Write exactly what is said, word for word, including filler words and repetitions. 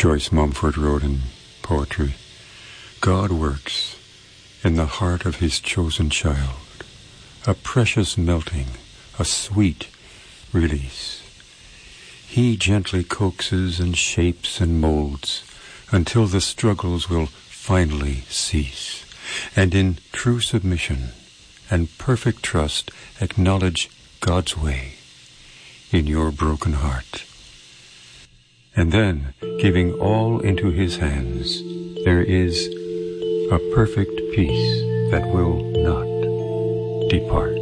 Joyce Mumford wrote in poetry, God works in the heart of his chosen child, a precious melting, a sweet release. He gently coaxes and shapes and molds until the struggles will finally cease, and in true submission and perfect trust acknowledge God's way in your broken heart. And then, giving all into his hands, there is a perfect peace that will not depart.